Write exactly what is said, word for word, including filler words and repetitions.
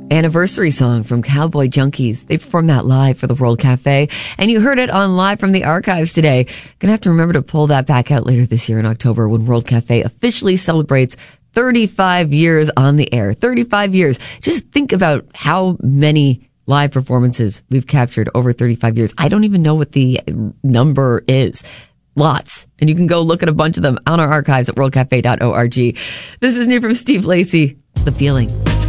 Anniversary song from Cowboy Junkies. They performed that live for the World Cafe, and you heard it on Live from the Archives today. Gonna have to remember to pull that back out later this year in October when World Cafe officially celebrates thirty-five years on the air. thirty-five years. Just think about how many live performances we've captured over thirty-five years. I don't even know what the number is. Lots. And you can go look at a bunch of them on our archives at world cafe dot org. This is new from Steve Lacy. It's The Feeling.